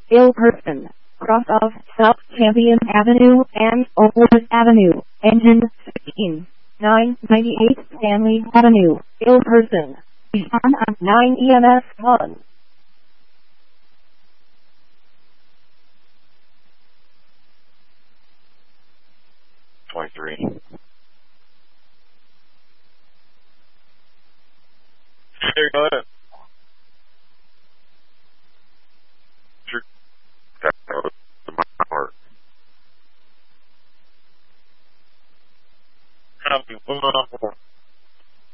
ill person. Cross of South Champion Avenue and Oakwood Avenue. Engine 16. 998 Stanley Avenue. Ill person. On 9 EMS 1. There, go ahead. Sure. That was my heart. Copy. 1 on 4.